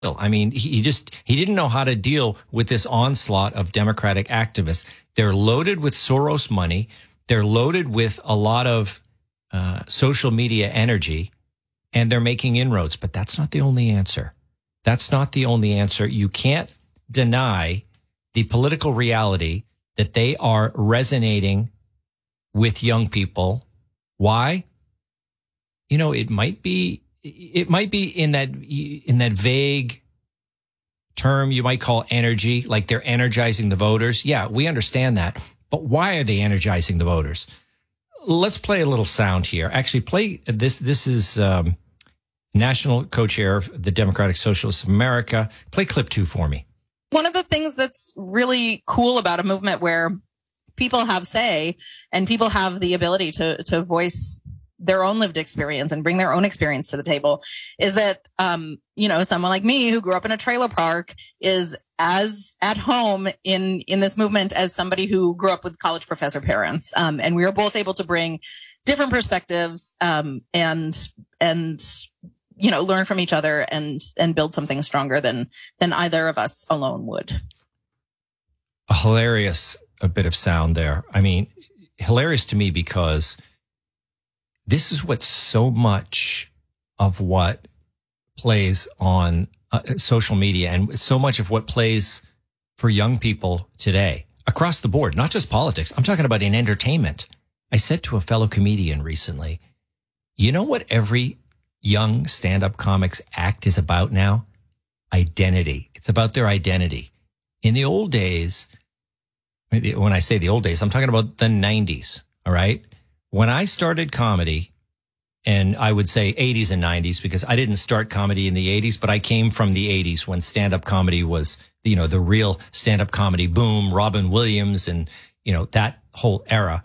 I mean, he didn't know how to deal with this onslaught of Democratic activists. They're loaded with Soros money. They're loaded with a lot of social media energy, and they're making inroads. But that's not the only answer. That's not the only answer. You can't deny the political reality that they are resonating with young people. Why? You know, it might be in that vague term you might call energy, like they're energizing the voters. Yeah, we understand that. But why are they energizing the voters? Let's play a little sound here. Actually, play this. This is National Co-Chair of the Democratic Socialists of America. Play clip 2 for me. One of the things that's really cool about a movement where people have say and people have the ability to voice their own lived experience and bring their own experience to the table is that, someone like me who grew up in a trailer park is as at home in this movement as somebody who grew up with college professor parents. And we are both able to bring different perspectives, and learn from each other and build something stronger than either of us alone would. A hilarious bit of sound there. I mean, hilarious to me because this is what so much of what plays on social media and so much of what plays for young people today across the board, not just politics. I'm talking about in entertainment. I said to a fellow comedian recently, you know what every young stand-up comics act is about now? Identity. It's about their identity. In the old days, when I say the old days, I'm talking about the 90s, all right? When I started comedy, and I would say 80s and 90s because I didn't start comedy in the 80s, but I came from the 80s when stand-up comedy was, the real stand-up comedy boom, Robin Williams and, that whole era.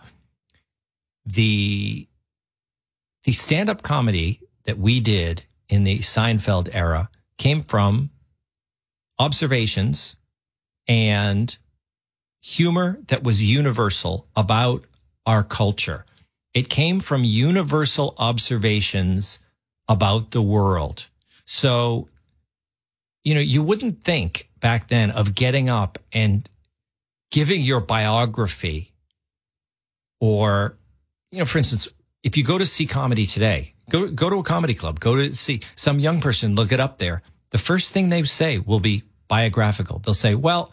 The stand-up comedy that we did in the Seinfeld era came from observations and humor that was universal about our culture. It came from universal observations about the world. So, you wouldn't think back then of getting up and giving your biography or, for instance, if you go to see comedy today, go to a comedy club, go to see some young person, look it up there. The first thing they say will be biographical. They'll say, well,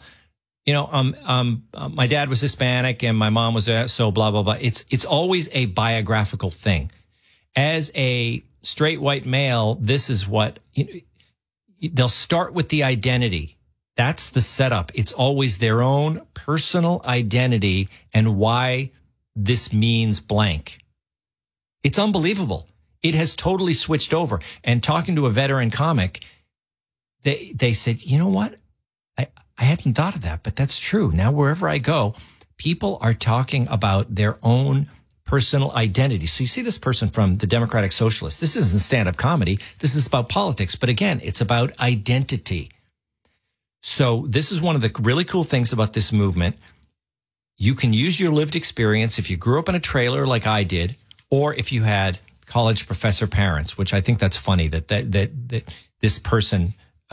my dad was Hispanic and my mom was so blah, blah, blah. It's always a biographical thing. As a straight white male, this is what they'll start with the identity. That's the setup. It's always their own personal identity and why this means blank. It's unbelievable. It has totally switched over. And talking to a veteran comic, they said, you know what? I hadn't thought of that, but that's true. Now, wherever I go, people are talking about their own personal identity. So you see this person from the Democratic Socialists. This isn't stand-up comedy. This is about politics. But again, it's about identity. So this is one of the really cool things about this movement. You can use your lived experience if you grew up in a trailer like I did, or if you had college professor parents, which I think that's funny that this person,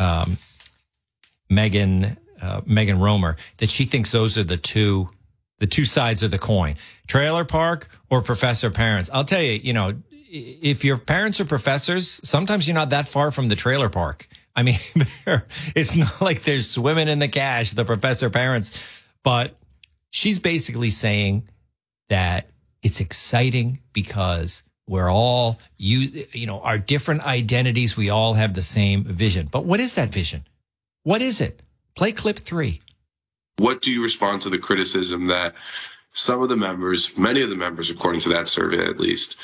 Megan Romer, that she thinks those are the two sides of the coin, trailer park or professor parents. I'll tell you, if your parents are professors, sometimes you're not that far from the trailer park. I mean, it's not like they're swimming in the cash, the professor parents, but she's basically saying that it's exciting because we're all, our different identities, we all have the same vision. But what is that vision? What is it? Play clip 3. What do you respond to the criticism that some of the members, many of the members, according to that survey at least,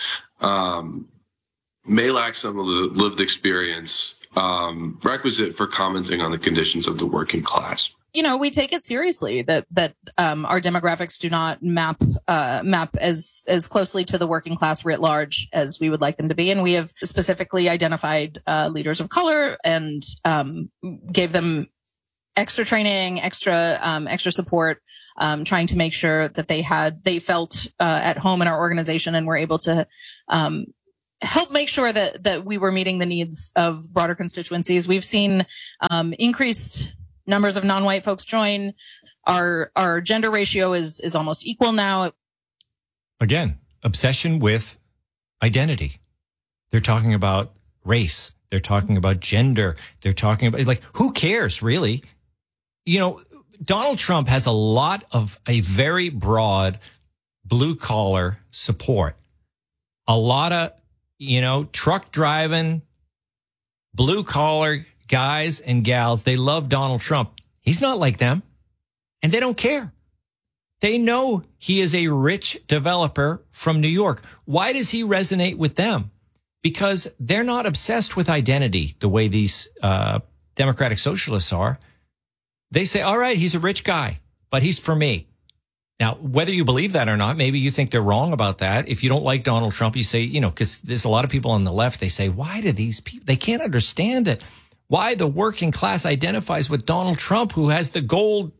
may lack some of the lived experience requisite for commenting on the conditions of the working class? We take it seriously that our demographics do not map as closely to the working class writ large as we would like them to be. And we have specifically identified leaders of color and gave them extra training, extra support, trying to make sure that they felt at home in our organization and were able to help make sure that we were meeting the needs of broader constituencies. We've seen increased numbers of non-white folks join. Our gender ratio is almost equal now. Again, obsession with identity. They're talking about race. They're talking about gender. They're talking about, like, who cares, really? You know, Donald Trump has a very broad blue collar support. A lot of, truck driving, blue collar guys and gals, they love Donald Trump. He's not like them, and they don't care. They know he is a rich developer from New York. Why does he resonate with them? Because they're not obsessed with identity the way these Democratic socialists are. They say, all right, he's a rich guy, but he's for me. Now, whether you believe that or not, maybe you think they're wrong about that. If you don't like Donald Trump, you say, because there's a lot of people on the left, they say, why do these people, they can't understand it. Why the working class identifies with Donald Trump, who has the gold,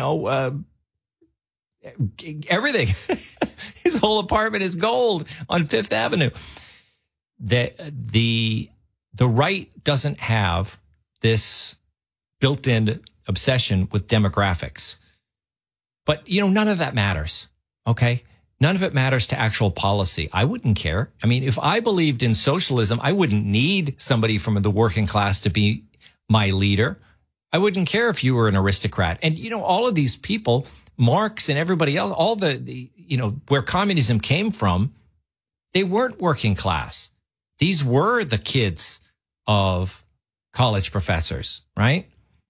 everything. His whole apartment is gold on Fifth Avenue. The right doesn't have this built-in obsession with demographics. But, none of that matters, okay? None of it matters to actual policy. I wouldn't care. I mean, if I believed in socialism, I wouldn't need somebody from the working class to be my leader. I wouldn't care if you were an aristocrat. And, all of these people, Marx and everybody else, all the where communism came from, they weren't working class. These were the kids of college professors, right?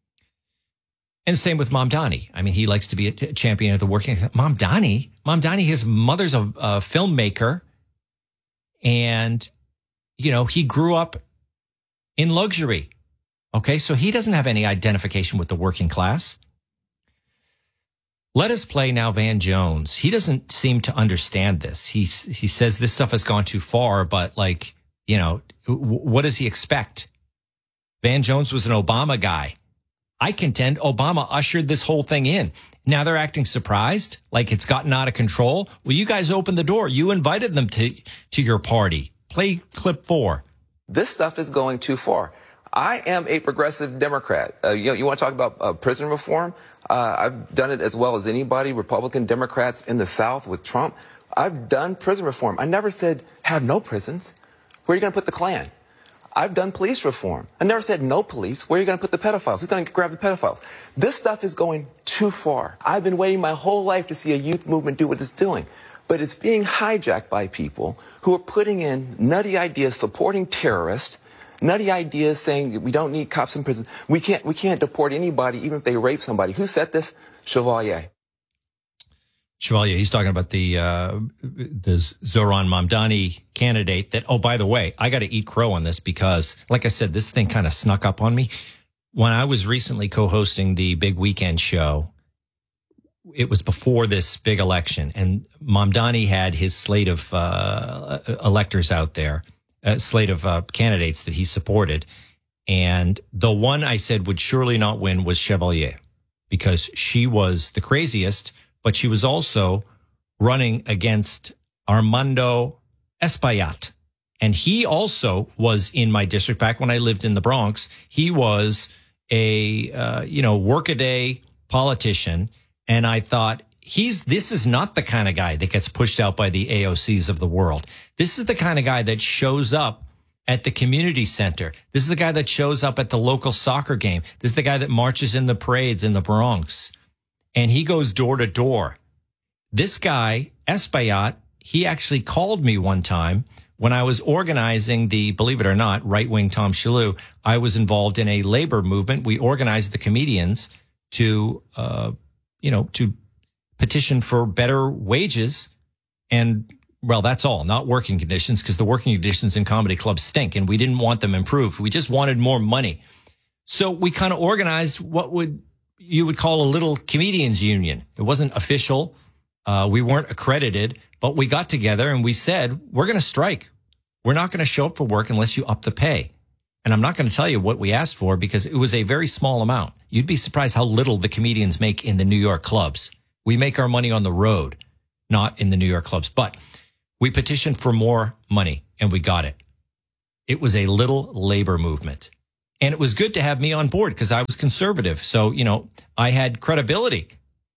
And same with Mamdani. I mean, he likes to be a champion of the working. Mamdani, his mother's a filmmaker. And, he grew up in luxury. Okay, so he doesn't have any identification with the working class. Let us play now Van Jones. He doesn't seem to understand this. He says this stuff has gone too far, but what does he expect? Van Jones was an Obama guy. I contend Obama ushered this whole thing in. Now they're acting surprised, like it's gotten out of control. Well, you guys opened the door. You invited them to your party. Play clip 4. This stuff is going too far. I am a progressive Democrat. You want to talk about prison reform? I've done it as well as anybody, Republican Democrats in the South with Trump. I've done prison reform. I never said have no prisons. Where are you going to put the Klan? I've done police reform. I never said no police. Where are you going to put the pedophiles? Who's going to grab the pedophiles? This stuff is going too far. I've been waiting my whole life to see a youth movement do what it's doing. But it's being hijacked by people who are putting in nutty ideas, supporting terrorists, nutty ideas saying that we don't need cops in prison. We can't deport anybody, even if they rape somebody. Who said this? Chevalier. Chevalier, he's talking about the Zohran Mamdani candidate that, oh, by the way, I got to eat crow on this because, like I said, this thing kind of snuck up on me. When I was recently co-hosting the Big Weekend show, it was before this big election, and Mamdani had his slate of electors out there, a slate of candidates that he supported. And the one I said would surely not win was Chevalier because she was the craziest, but she was also running against Armando Espaillat. And he also was in my district back when I lived in the Bronx. He was a, workaday politician. And I thought, this is not the kind of guy that gets pushed out by the AOCs of the world. This is the kind of guy that shows up at the community center. This is the guy that shows up at the local soccer game. This is the guy that marches in the parades in the Bronx. And he goes door to door. This guy, Espaillat, he actually called me one time when I was organizing the, believe it or not, right-wing Tom Shalhoub. I was involved in a labor movement. We organized the comedians to petition for better wages. And, well, that's all, not working conditions, because the working conditions in comedy clubs stink, and we didn't want them improved. We just wanted more money. So we kind of organized what you would call a little comedians union. It wasn't official. We weren't accredited, but we got together and we said, we're going to strike. We're not going to show up for work unless you up the pay. And I'm not going to tell you what we asked for because it was a very small amount. You'd be surprised how little the comedians make in the New York clubs. We make our money on the road, not in the New York clubs. But we petitioned for more money and we got it. It was a little labor movement. And it was good to have me on board because I was conservative. So, I had credibility.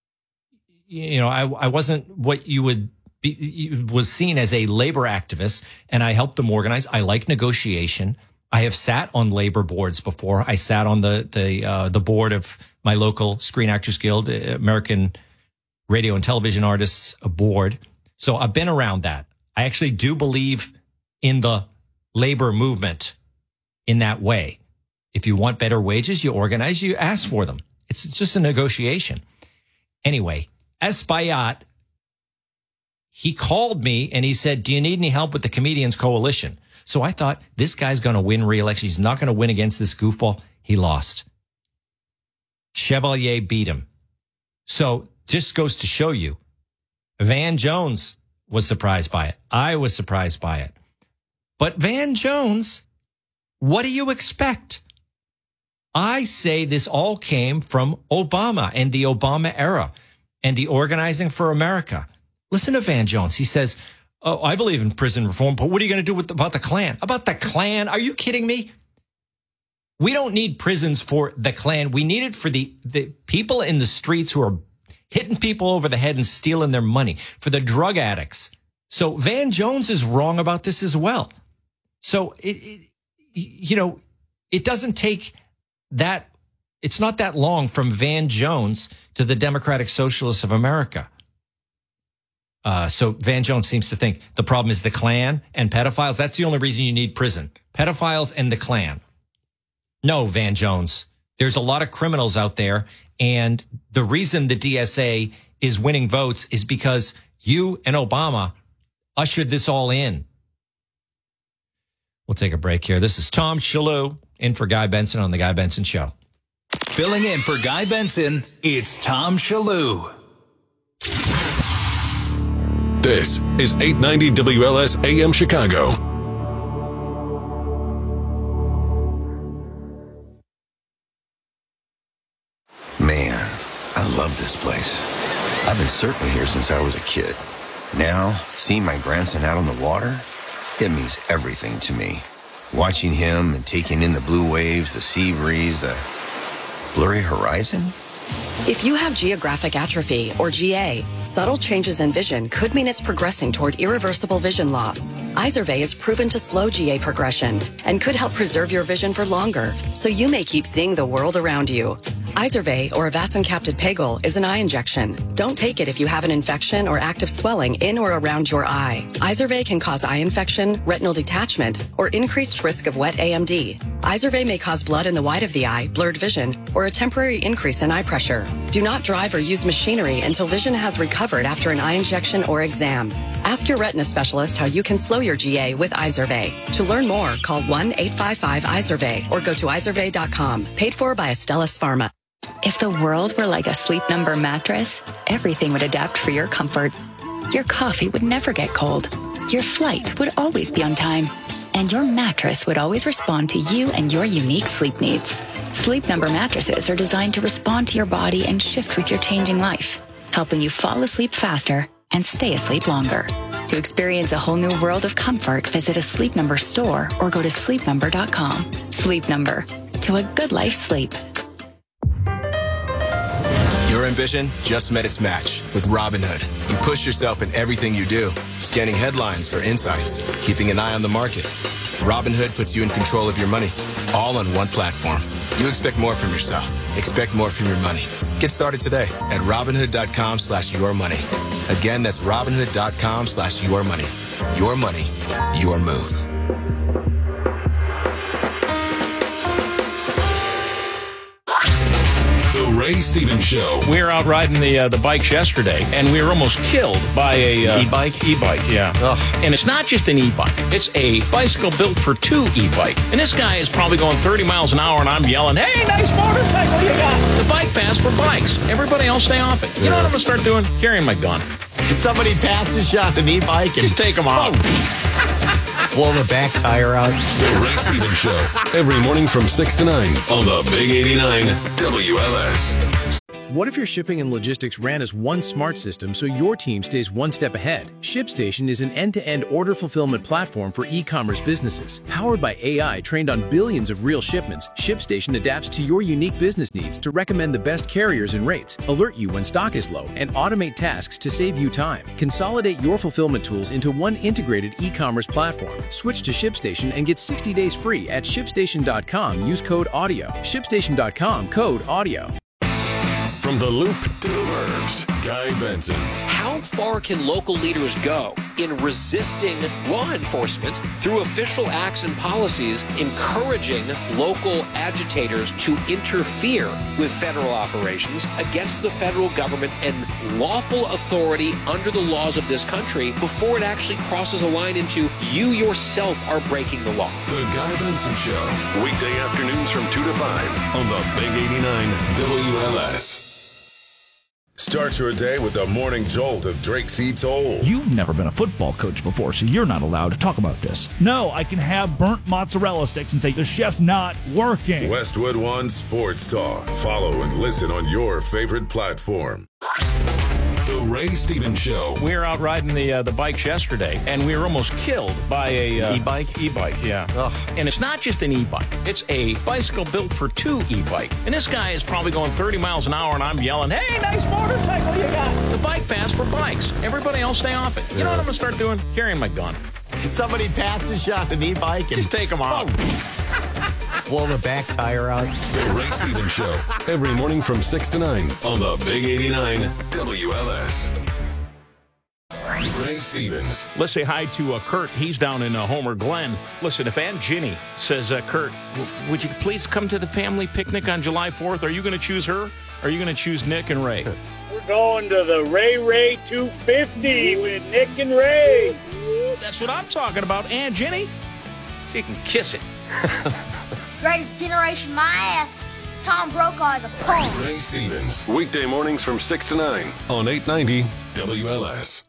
I wasn't what you would be, was seen as a labor activist, and I helped them organize. I like negotiation. I have sat on labor boards before. I sat on the board of my local Screen Actors Guild, American Radio and Television Artists Board. So I've been around that. I actually do believe in the labor movement in that way. If you want better wages, you organize, you ask for them. It's just a negotiation. Anyway, Espaillat, he called me and he said, do you need any help with the Comedians Coalition? So I thought, this guy's going to win re-election. He's not going to win against this goofball. He lost. Chevalier beat him. So just goes to show you, Van Jones was surprised by it. I was surprised by it. But Van Jones, what do you expect? I say this all came from Obama and the Obama era and the Organizing for America. Listen to Van Jones. He says, oh, I believe in prison reform, but what are you going to do about the Klan? About the Klan? Are you kidding me? We don't need prisons for the Klan. We need it for the people in the streets who are hitting people over the head and stealing their money, for the drug addicts. So Van Jones is wrong about this as well. So it doesn't take that. It's not that long from Van Jones to the Democratic Socialists of America. So Van Jones seems to think the problem is the Klan and pedophiles. That's the only reason you need prison. Pedophiles and the Klan. No, Van Jones. There's a lot of criminals out there. And the reason the DSA is winning votes is because you and Obama ushered this all in. We'll take a break here. This is Tom Shalhoub in for Guy Benson on The Guy Benson Show. Filling in for Guy Benson, it's Tom Shalhoub. This is 890 WLS AM Chicago. Man, I love this place. I've been surfing here since I was a kid. Now, seeing my grandson out on the water, it means everything to me. Watching him and taking in the blue waves, the sea breeze, the blurry horizon. If you have geographic atrophy, or GA, subtle changes in vision could mean it's progressing toward irreversible vision loss. Izervay is proven to slow GA progression and could help preserve your vision for longer, so you may keep seeing the world around you. Izervay, or avacincaptad pegol, is an eye injection. Don't take it if you have an infection or active swelling in or around your eye. Izervay can cause eye infection, retinal detachment, or increased risk of wet AMD. Izervay may cause blood in the white of the eye, blurred vision, or a temporary increase in eye pressure. Do not drive or use machinery until vision has recovered after an eye injection or exam. Ask your retina specialist how you can slow your GA with Izervay. To learn more, call 1-855-IZERVAY or go to izervay.com. Paid for by Astellas Pharma. If the world were like a Sleep Number mattress, everything would adapt for your comfort. Your coffee would never get cold. Your flight would always be on time. And your mattress would always respond to you and your unique sleep needs. Sleep Number mattresses are designed to respond to your body and shift with your changing life, helping you fall asleep faster and stay asleep longer. To experience a whole new world of comfort, visit a Sleep Number store or go to sleepnumber.com. Sleep Number. To a good life sleep. Your ambition just met its match with Robinhood. You push yourself in everything you do, scanning headlines for insights, keeping an eye on the market. Robinhood puts you in control of your money, all on one platform. You expect more from yourself. Expect more from your money. Get started today at Robinhood.com/yourmoney. Again, that's Robinhood.com/yourmoney. Your money, your move. The Ray Stevens Show. We were out riding the bikes yesterday, and we were almost killed by a e-bike. E-bike, yeah. Ugh. And it's not just an e-bike; it's a bicycle built for two e-bike. And this guy is probably going 30 miles an hour, and I'm yelling, "Hey, nice motorcycle you got!" The bike pass for bikes. Everybody else stay off it. You know what I'm gonna start doing? Carrying my gun. Somebody passes you on an e-bike and just take them out. Blow the back tire out. The Ray Stevens Show. Every morning from 6 to 9 on the Big 89 WLS. What if your shipping and logistics ran as one smart system so your team stays one step ahead? ShipStation is an end-to-end order fulfillment platform for e-commerce businesses. Powered by AI trained on billions of real shipments, ShipStation adapts to your unique business needs to recommend the best carriers and rates, alert you when stock is low, and automate tasks to save you time. Consolidate your fulfillment tools into one integrated e-commerce platform. Switch to ShipStation and get 60 days free at ShipStation.com. Use code AUDIO. ShipStation.com, code AUDIO. From the Loop to the Burbs, Guy Benson. How far can local leaders go in resisting law enforcement through official acts and policies, encouraging local agitators to interfere with federal operations against the federal government and lawful authority under the laws of this country before it actually crosses a line into you yourself are breaking the law? The Guy Benson Show, weekday afternoons from 2 to 5 on the Big 89 WLS. Start your day with the morning jolt of Drake C. Toll. You've never been a football coach before, so you're not allowed to talk about this. No, I can have burnt mozzarella sticks and say the chef's not working. Westwood One Sports Talk. Follow and listen on your favorite platform. The Ray Stevens Show. We were out riding the bikes yesterday, and we were almost killed by a e-bike. E-bike, yeah. Ugh. And it's not just an e-bike; it's a bicycle built for two e-bike. And this guy is probably going 30 miles an hour, and I'm yelling, "Hey, nice motorcycle you got!" The bike pass for bikes. Everybody else stay off it. You know what I'm gonna start doing? Carrying my gun. Somebody passes you on an e-bike and just take them off. Blow the back tire out. The Ray Stevens Show, every morning from 6 to 9 on the Big 89 WLS. Ray Stevens. Let's say hi to Kurt. He's down in Homer Glen. Listen, if Aunt Ginny says, Kurt, would you please come to the family picnic on July 4th? Are you going to choose her? Or are you going to choose Nick and Ray? We're going to the Ray 250 with Nick and Ray. That's what I'm talking about. Aunt Ginny, she can kiss it. Greatest generation, my ass. Tom Brokaw is a punk. Ray Stevens. Weekday mornings from 6 to 9 on 890 WLS.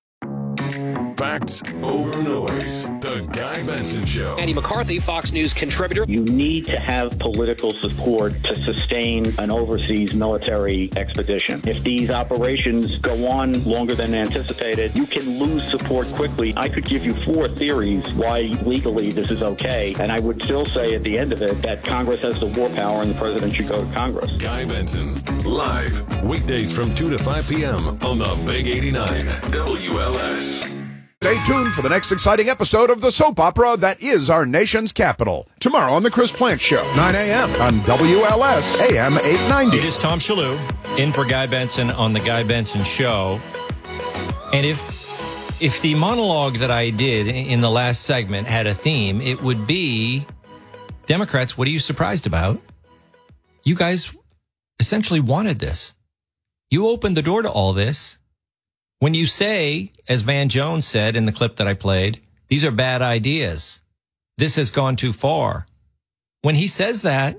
Facts over noise. The Guy Benson Show. Andy McCarthy, Fox News contributor. You need to have political support to sustain an overseas military expedition. If these operations go on longer than anticipated, you can lose support quickly. I could give you 4 theories why legally this is okay, and I would still say at the end of it that Congress has the war power and the president should go to Congress. Guy Benson, live, weekdays from 2 to 5 p.m. on the Big 89 WLS. Stay tuned for the next exciting episode of the soap opera that is our nation's capital. Tomorrow on The Chris Plante Show, 9 a.m. on WLS AM 890. It is Tom Shalhoub in for Guy Benson on The Guy Benson Show. And if the monologue that I did in the last segment had a theme, it would be, Democrats, what are you surprised about? You guys essentially wanted this. You opened the door to all this. When you say, as Van Jones said in the clip that I played, these are bad ideas. This has gone too far. When he says that,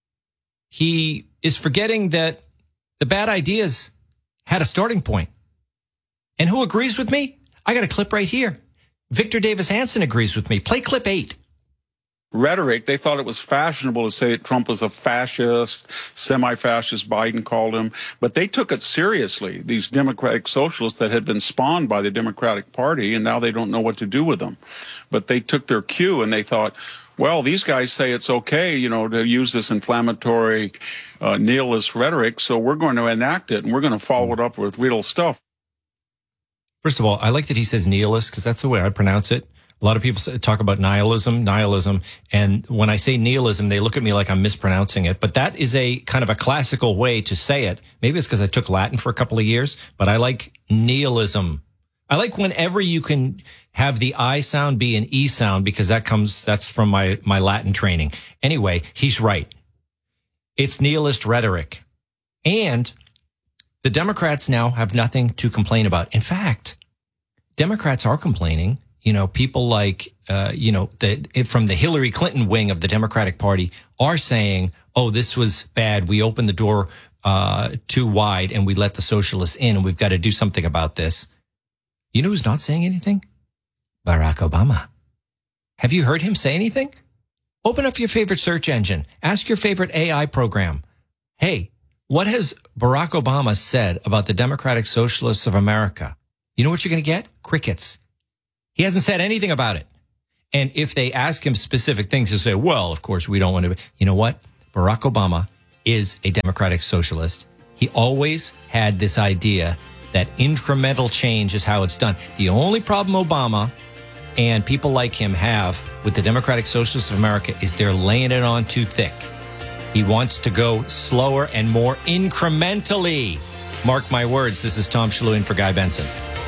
he is forgetting that the bad ideas had a starting point. And who agrees with me? I got a clip right here. Victor Davis Hanson agrees with me. Play clip 8. Rhetoric, they thought it was fashionable to say Trump was a fascist, semi-fascist, Biden called him, but they took it seriously, these democratic socialists that had been spawned by the Democratic Party, and now they don't know what to do with them. But they took their cue and they thought, well, these guys say it's okay, to use this inflammatory nihilist rhetoric, so we're going to enact it and we're going to follow it up with real stuff. First of all, I like that he says nihilist because that's the way I pronounce it. A lot of people talk about nihilism, and when I say nihilism, they look at me like I'm mispronouncing it. But that is a kind of a classical way to say it. Maybe it's because I took Latin for a couple of years, but I like nihilism. I like whenever you can have the I sound be an E sound because that's from my Latin training. Anyway, he's right. It's nihilist rhetoric. And the Democrats now have nothing to complain about. In fact, Democrats are complaining. People like, from the Hillary Clinton wing of the Democratic Party are saying, oh, this was bad. We opened the door too wide and we let the socialists in and we've got to do something about this. You know who's not saying anything? Barack Obama. Have you heard him say anything? Open up your favorite search engine. Ask your favorite AI program. Hey, what has Barack Obama said about the Democratic Socialists of America? You know what you're going to get? Crickets. He hasn't said anything about it. And if they ask him specific things, he'll say, well, of course, we don't want to. You know what? Barack Obama is a Democratic Socialist. He always had this idea that incremental change is how it's done. The only problem Obama and people like him have with the Democratic Socialists of America is they're laying it on too thick. He wants to go slower and more incrementally. Mark my words. This is Tom Shalhoub in for Guy Benson.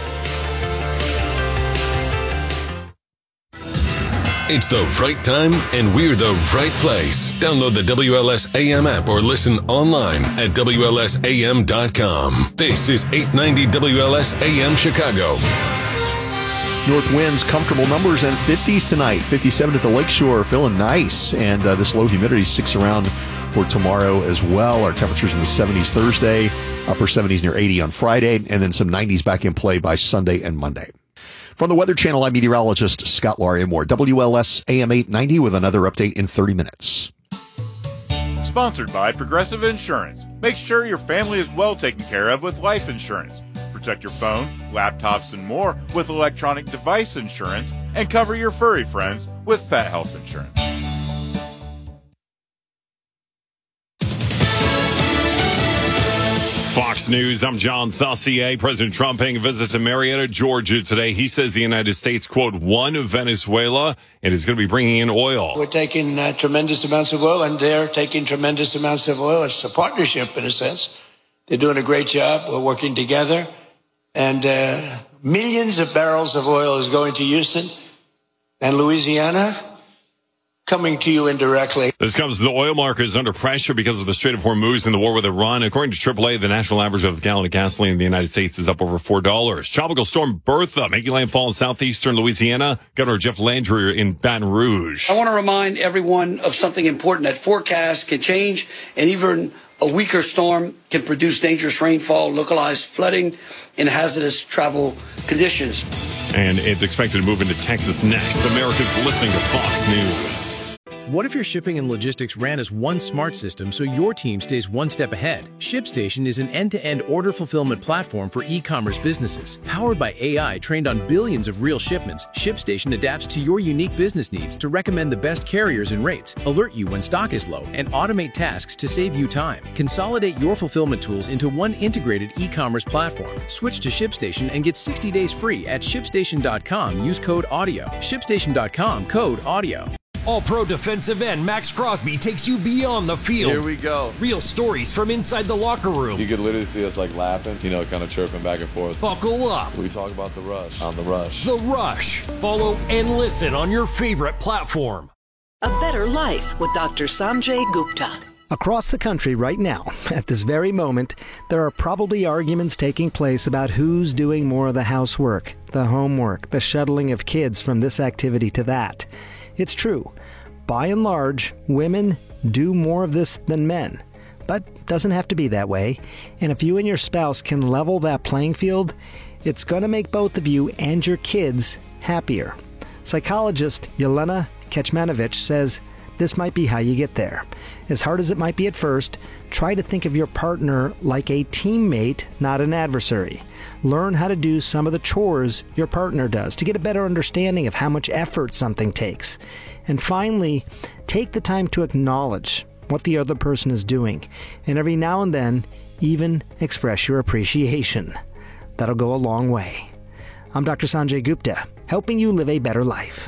It's the right time, and we're the right place. Download the WLS AM app or listen online at WLSAM.com. This is 890 WLS AM Chicago. North winds, comfortable numbers, and 50s tonight. 57 at the Lakeshore, feeling nice. And this low humidity sticks around for tomorrow as well. Our temperatures in the 70s Thursday, upper 70s near 80 on Friday, and then some 90s back in play by Sunday and Monday. From the Weather Channel, I'm meteorologist Scott Larimore. WLS AM 890 with another update in 30 minutes. Sponsored by Progressive Insurance. Make sure your family is well taken care of with life insurance. Protect your phone, laptops, and more with electronic device insurance, and cover your furry friends with pet health insurance. Fox News, I'm John Saucier. President Trump paying a visit to Marietta, Georgia today. He says the United States, quote, won Venezuela and is going to be bringing in oil. We're taking tremendous amounts of oil, and they're taking tremendous amounts of oil. It's a partnership in a sense. They're doing a great job. We're working together. And millions of barrels of oil is going to Houston and Louisiana, coming to you indirectly. This comes as the oil market is under pressure because of the Strait of Hormuz and the war with Iran. According to AAA, the national average of a gallon of gasoline in the United States is up over $4. Tropical storm Bertha making landfall in southeastern Louisiana. Governor Jeff Landry in Baton Rouge. I want to remind everyone of something important, that forecasts can change, and even a weaker storm can produce dangerous rainfall, localized flooding, and hazardous travel conditions. And it's expected to move into Texas next. America's listening to Fox News. What if your shipping and logistics ran as one smart system so your team stays one step ahead? ShipStation is an end-to-end order fulfillment platform for e-commerce businesses. Powered by AI trained on billions of real shipments, ShipStation adapts to your unique business needs to recommend the best carriers and rates, alert you when stock is low, and automate tasks to save you time. Consolidate your fulfillment tools into one integrated e-commerce platform. Switch to ShipStation and get 60 days free at ShipStation.com. Use code AUDIO. ShipStation.com, code AUDIO. All-Pro defensive end Max Crosby takes you beyond the field. Here we go. Real stories from inside the locker room. You could literally see us like laughing, kind of chirping back and forth. Buckle up. We talk about The Rush on The Rush. The Rush. Follow and listen on your favorite platform. A better life with Dr. Sanjay Gupta. Across the country right now, at this very moment, there are probably arguments taking place about who's doing more of the housework, the homework, the shuttling of kids from this activity to that. It's true. By and large, women do more of this than men. But doesn't have to be that way. And if you and your spouse can level that playing field, it's going to make both of you and your kids happier. Psychologist Yelena Kecmanovic says this might be how you get there. As hard as it might be at first, try to think of your partner like a teammate, not an adversary. Learn how to do some of the chores your partner does to get a better understanding of how much effort something takes. And finally, take the time to acknowledge what the other person is doing. And every now and then, even express your appreciation. That'll go a long way. I'm Dr. Sanjay Gupta, helping you live a better life.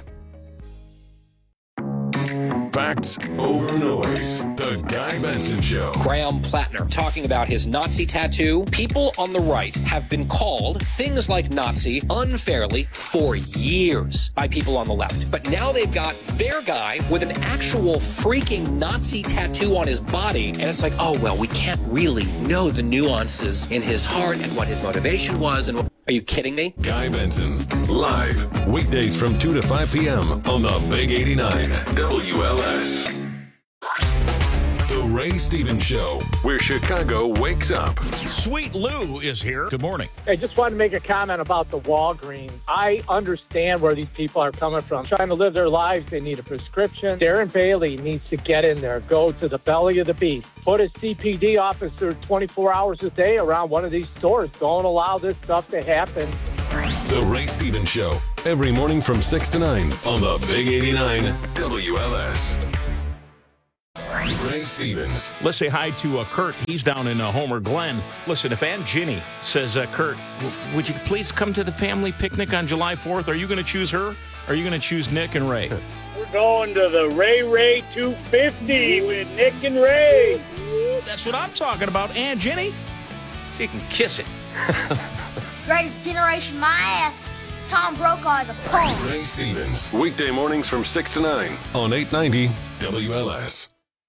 Facts over noise. The Guy Benson Show. Graham Plattner talking about his Nazi tattoo. People on the right have been called things like Nazi unfairly for years by people on the left. But now they've got their guy with an actual freaking Nazi tattoo on his body. And it's like, oh, well, we can't really know the nuances in his heart and what his motivation was. And are you kidding me? Guy Benson, live, weekdays from 2 to 5 p.m. on the Big 89 WLS. The Ray Stevens Show, where Chicago wakes up. Sweet Lou is here. Good morning. I just wanted to make a comment about the Walgreens. I understand where these people are coming from. Trying to live their lives, they need a prescription. Darren Bailey needs to get in there, go to the belly of the beast. Put a CPD officer 24 hours a day around one of these stores. Don't allow this stuff to happen. The Ray Stevens Show, every morning from 6 to 9 on the Big 89 WLS. Ray Stevens. Let's say hi to Kurt. He's down in Homer Glen. Listen, if Aunt Ginny says, Kurt, would you please come to the family picnic on July 4th? Are you going to choose her? Or are you going to choose Nick and Ray? We're going to the Ray 250 with Nick and Ray. That's what I'm talking about. Aunt Ginny, she can kiss it. Greatest generation, my ass. Tom Brokaw is a punk. Ray Stevens. Weekday mornings from 6 to 9 on 890 WLS.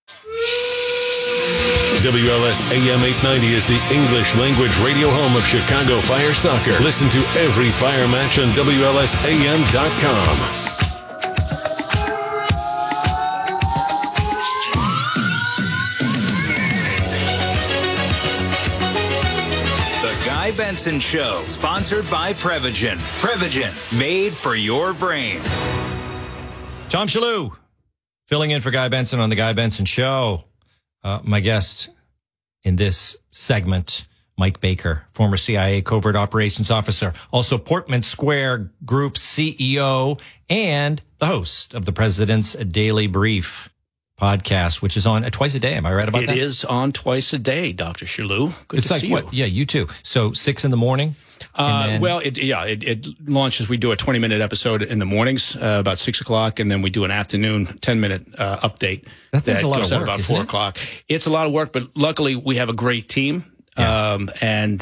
WLS AM 890 is the English language radio home of Chicago Fire Soccer. Listen to every Fire match on WLSAM.com. Guy Benson Show, sponsored by Prevagen. Prevagen, made for your brain. Tom Shalhoub, filling in for Guy Benson on the Guy Benson Show. My guest in this segment, Mike Baker, former CIA Covert Operations Officer, also Portman Square Group CEO, and the host of the President's Daily Brief podcast, which is on twice a day. Am I right about that? It is on twice a day, Dr. Shalhoub. Good it's to like see what? you. Yeah, you too. So 6 in the morning. Well, it launches. We do a 20-minute episode in the mornings, about 6 o'clock, and then we do an afternoon 10-minute update. That's a lot goes of out work, about isn't 4 it? o'clock. It's a lot of work, but luckily we have a great team, and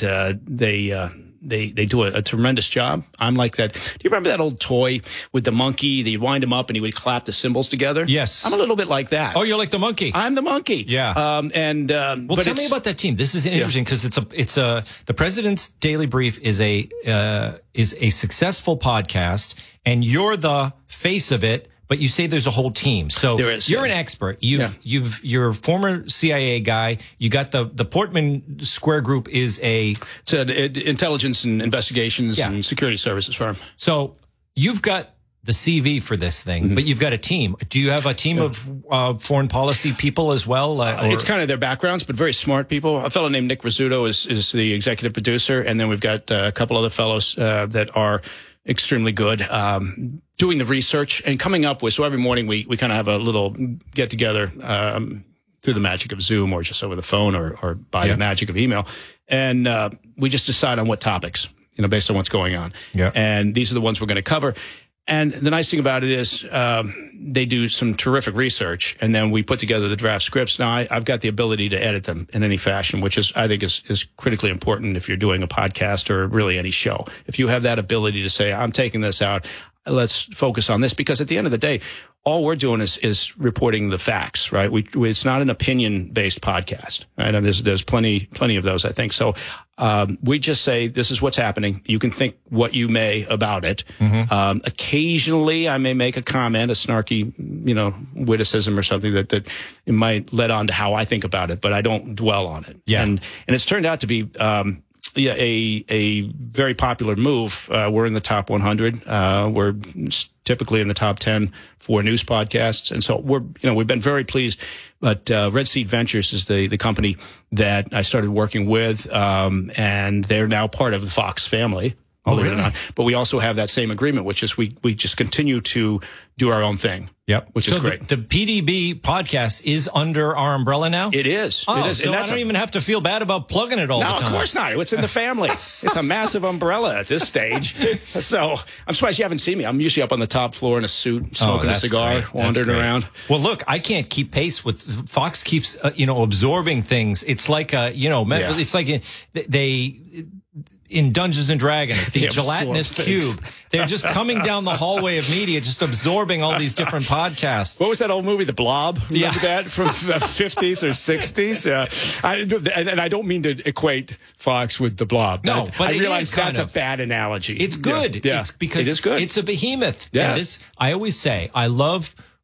they do a tremendous job. I'm like that. Do you remember that old toy with the monkey that you wind him up and he would clap the cymbals together? Yes. I'm a little bit like that. Oh, you're like the monkey. I'm the monkey. Yeah. Well, Tell me about that team. This is interesting because the President's Daily Brief is a successful podcast, and you're the face of it. But you say there's a whole team. So you're an expert. You're a former CIA guy. You got the Portman Square Group is it's an intelligence and investigations and security services firm. So you've got the CV for this thing, but you've got a team. Do you have a team of foreign policy people as well? It's kind of their backgrounds, but very smart people. A fellow named Nick Rizzuto is the executive producer, and then we've got a couple other fellows that are extremely good doing the research and coming up with. So every morning we kind of have a little get together through the magic of Zoom or just over the phone or by the magic of email, and we just decide on what topics, based on what's going on. Yeah. And these are the ones we're going to cover. And the nice thing about it is they do some terrific research, and then we put together the draft scripts. Now, I've got the ability to edit them in any fashion, which I think is critically important if you're doing a podcast or really any show. If you have that ability to say, I'm taking this out, let's focus on this, because at the end of the day, all we're doing is reporting the facts, right? It's not an opinion-based podcast, right? And there's plenty of those, I think. So we just say, this is what's happening. You can think what you may about it. Occasionally, I may make a comment, a snarky, witticism or something that it might let on to how I think about it, but I don't dwell on it. Yeah. And it's turned out to be a very popular move. We're in the top 100. We're typically in the top 10 for news podcasts. And so we've been very pleased. But Red Seed Ventures is the company that I started working with, and they're now part of the Fox family. Believe it or not. But we also have that same agreement, which is we just continue to do our own thing. Yep. Which is great. The PDB podcast is under our umbrella now? It is. Oh, it is. So And I don't even have to feel bad about plugging it all the time. No, of course not. It's in the family. It's a massive umbrella at this stage. So I'm surprised you haven't seen me. I'm usually up on the top floor in a suit, smoking a cigar, wandering around. Well, look, I can't keep pace with Fox. Keeps absorbing things. It's like it's like they. In Dungeons and Dragons, the gelatinous cube. They're just coming down the hallway of media, just absorbing all these different podcasts. What was that old movie, The Blob? Remember that from the 50s or 60s? Yeah. And I don't mean to equate Fox with The Blob. No, but I realize that's a bad analogy. It's good. Yeah. It's because it is good. It's a behemoth. Yeah. I always say, I love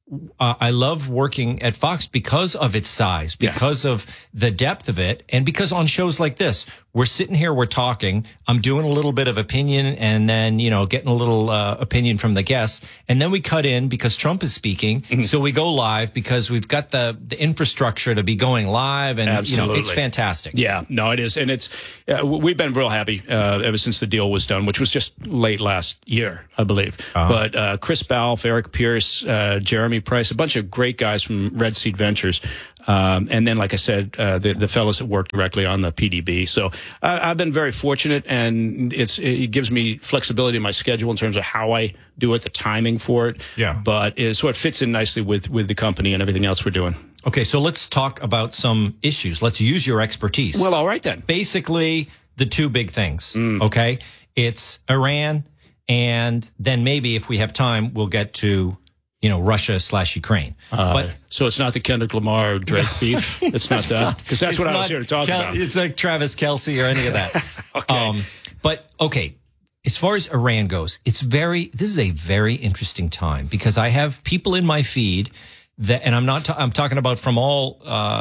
I love working at Fox because of its size, because of the depth of it, and because on shows like this, we're sitting here, we're talking, I'm doing a little bit of opinion and then, getting a little opinion from the guests. And then we cut in because Trump is speaking. So we go live because we've got the infrastructure to be going live. And, it's fantastic. Yeah, no, it is. And we've been real happy ever since the deal was done, which was just late last year, I believe. But Chris Balfe, Eric Pierce, Jeremy Price, a bunch of great guys from Red Seed Ventures. And then, like I said, the fellows that work directly on the PDB. So I've been very fortunate, and it gives me flexibility in my schedule in terms of how I do it, the timing for it. Yeah. But it fits in nicely with the company and everything else we're doing. Okay, so let's talk about some issues. Let's use your expertise. Well, all right then. Basically, the two big things, okay? It's Iran, and then maybe if we have time, we'll get to Russia/Ukraine. So it's not the Kendrick Lamar Drake beef. It's not that, because that's what I was here to talk about. It's like Travis Kelce or any of that. Okay. But okay, as far as Iran goes, this is a very interesting time because I have people in my feed that, and I'm talking about from all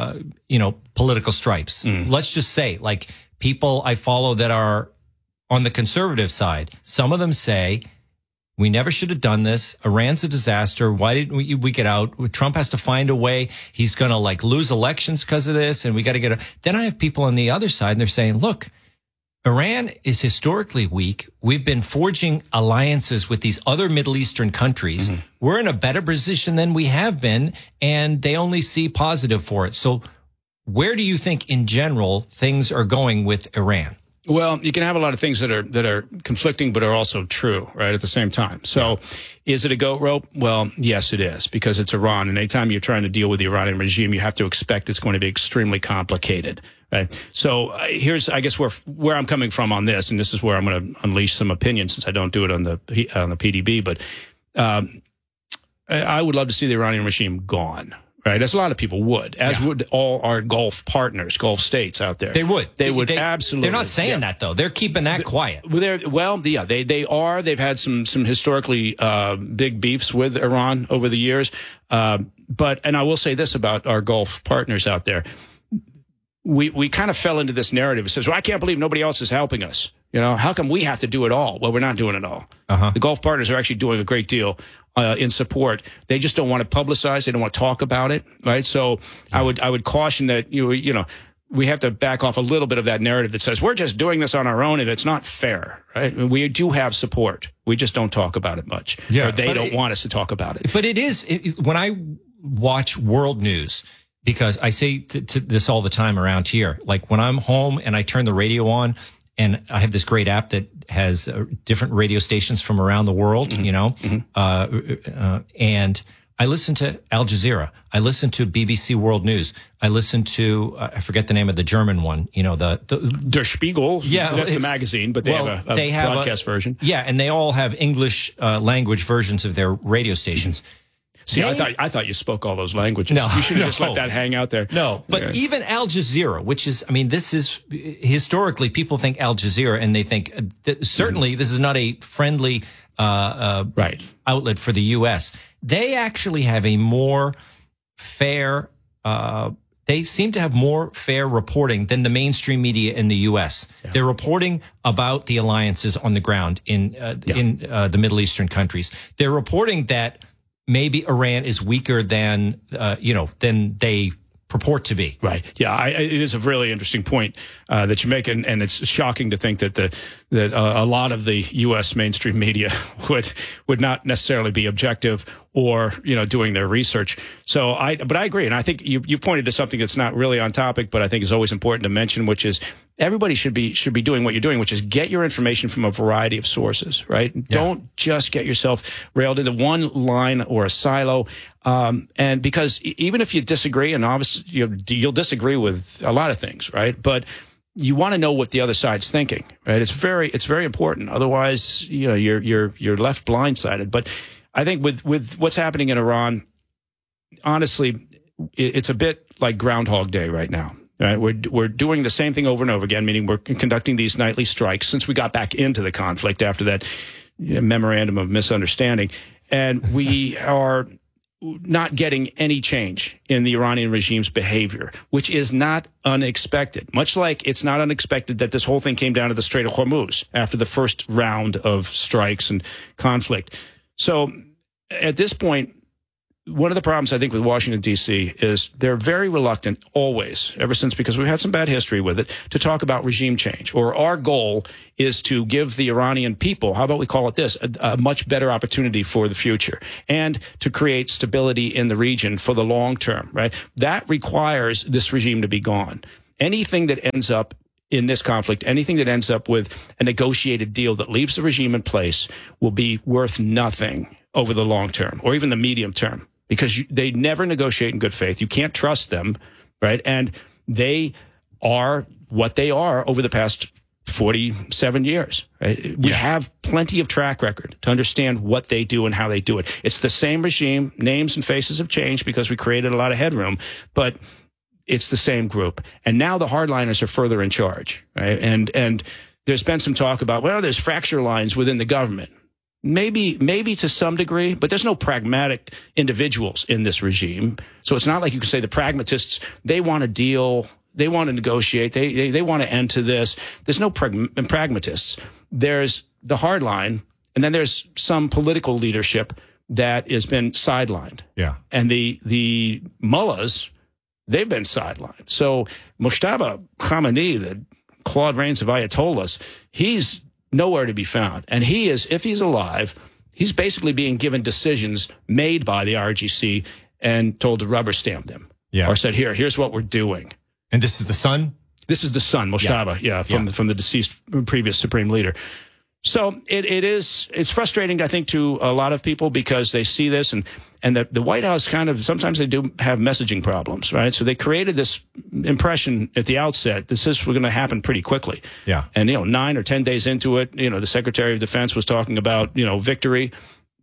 political stripes. Let's just say, like, people I follow that are on the conservative side. Some of them say, we never should have done this. Iran's a disaster. Why didn't we get out? Trump has to find a way. He's going to lose elections because of this. And we got to get out. Then I have people on the other side and they're saying, look, Iran is historically weak. We've been forging alliances with these other Middle Eastern countries. We're in a better position than we have been. And they only see positive for it. So where do you think in general things are going with Iran? Well, you can have a lot of things that are conflicting, but are also true, right, at the same time. So is it a goat rope? Well, yes, it is, because it's Iran. And anytime you're trying to deal with the Iranian regime, you have to expect it's going to be extremely complicated, right? So here's, I guess, where I'm coming from on this, and this is where I'm going to unleash some opinion since I don't do it on the PDB. But I would love to see the Iranian regime gone. Right, as a lot of people would, as would all our Gulf partners, Gulf states out there. They would. They would absolutely. They're not saying that though. They're keeping that quiet. They are. They've had some historically big beefs with Iran over the years. But I will say this about our Gulf partners out there: we kind of fell into this narrative. It says, "Well, I can't believe nobody else is helping us." How come we have to do it all? Well, we're not doing it all. The Gulf partners are actually doing a great deal in support. They just don't want to publicize. They don't want to talk about it, right? So I would caution that we have to back off a little bit of that narrative that says we're just doing this on our own and it's not fair, right? We do have support. We just don't talk about it much. Or they don't want us to talk about it. But it is when I watch world news. Because I say to this all the time around here, like when I'm home and I turn the radio on, and I have this great app that has different radio stations from around the world, and I listen to Al Jazeera. I listen to BBC World News. I listen to, I forget the name of the German one, Der Spiegel. Yeah. That's the magazine, but they have a broadcast version. Yeah, and they all have English language versions of their radio stations. See, I thought you spoke all those languages. No, you should have just let that hang out there. No, but even Al Jazeera, which is, this is historically people think Al Jazeera and they think certainly this is not a friendly outlet for the U.S. They actually have a more fair. They seem to have more fair reporting than the mainstream media in the U.S. Yeah. They're reporting about the alliances on the ground in the Middle Eastern countries. They're reporting that maybe Iran is weaker than they purport to be. Right. Yeah. It is a really interesting point that you make, and it's shocking to think that a lot of the U.S. mainstream media would not necessarily be objective or doing their research. So but I agree, and I think you pointed to something that's not really on topic, but I think is always important to mention, which is everybody should be doing what you're doing, which is get your information from a variety of sources. Right. Yeah. Don't just get yourself railed into one line or a silo. And because even if you disagree, and obviously you'll disagree with a lot of things, right? But you want to know what the other side's thinking, right? It's very important. Otherwise, you're left blindsided. But I think with what's happening in Iran, honestly, it's a bit like Groundhog Day right now. Right? We're doing the same thing over and over again, meaning we're conducting these nightly strikes since we got back into the conflict after that memorandum of misunderstanding, and we are not getting any change in the Iranian regime's behavior, which is not unexpected. Much like it's not unexpected that this whole thing came down to the Strait of Hormuz after the first round of strikes and conflict. So at this point, one of the problems I think with Washington, D.C. is they're very reluctant always, ever since, because we've had some bad history with it, to talk about regime change. Or our goal is to give the Iranian people, how about we call it this, a much better opportunity for the future and to create stability in the region for the long term, right? That requires this regime to be gone. Anything that ends up in this conflict, anything that ends up with a negotiated deal that leaves the regime in place will be worth nothing over the long term or even the medium term, because they never negotiate in good faith. You can't trust them, right? And they are what they are over the past 47 years. Right? We have plenty of track record to understand what they do and how they do it. It's the same regime. Names and faces have changed because we created a lot of headroom, but it's the same group. And now the hardliners are further in charge, right? And there's been some talk about, well, there's fracture lines within the government. Maybe to some degree, but there's no pragmatic individuals in this regime. So it's not like you can say the pragmatists, they want to deal, they want to negotiate, they want to end to this. There's no pragmatists. There's the hard line, and then there's some political leadership that has been sidelined. Yeah. And the mullahs, they've been sidelined. So Mojtaba Khamenei, the Claude Rains of Ayatollahs, he's nowhere to be found. And he is, if he's alive, he's basically being given decisions made by the RGC and told to rubber stamp them. Yeah. Or said, here's what we're doing. And this is the son? This is the son, Mojtaba, from the deceased previous supreme leader. So it's frustrating, I think, to a lot of people because they see this and the White House sometimes they do have messaging problems, right? So they created this impression at the outset, this is going to happen pretty quickly. Yeah. And, 9 or 10 days into it, the Secretary of Defense was talking about, victory,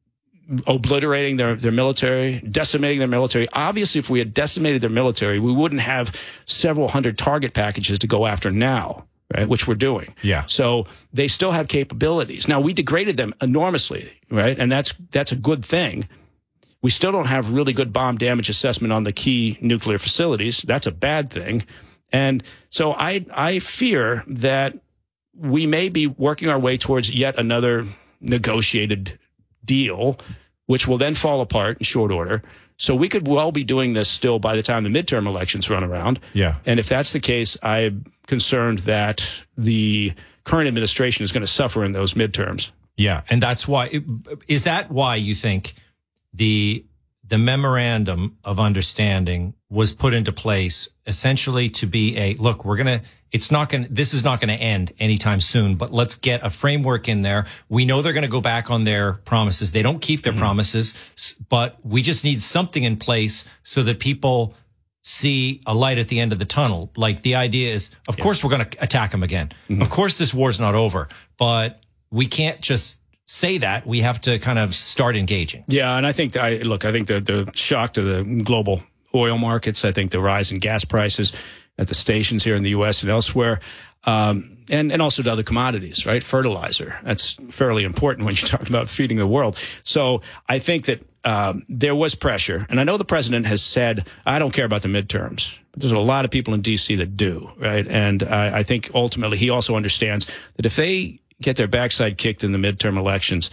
obliterating their military, decimating their military. Obviously, if we had decimated their military, we wouldn't have several hundred target packages to go after now. Right, which we're doing. Yeah. So they still have capabilities. Now, we degraded them enormously, right? And that's a good thing. We still don't have really good bomb damage assessment on the key nuclear facilities. That's a bad thing. And so I fear that we may be working our way towards yet another negotiated deal, which will then fall apart in short order. So we could well be doing this still by the time the midterm elections run around. Yeah. And if that's the case, I'm concerned that the current administration is going to suffer in those midterms. Yeah. And that's why, is that why you think the memorandum of understanding was put into place essentially to be look, this is not going to end anytime soon, but let's get a framework in there. We know they're going to go back on their promises. They don't keep their promises, but we just need something in place so that people see a light at the end of the tunnel. Like the idea is, of course, we're going to attack them again. Mm-hmm. Of course, this war's not over, but we can't just say that. We have to kind of start engaging. Yeah. And I think the shock to the global oil markets, I think the rise in gas prices at the stations here in the U.S. and elsewhere, and also to other commodities, right? Fertilizer. That's fairly important when you talk about feeding the world. So I think that there was pressure. And I know the president has said, I don't care about the midterms. But there's a lot of people in D.C. that do, right? And I think ultimately he also understands that if they get their backside kicked in the midterm elections,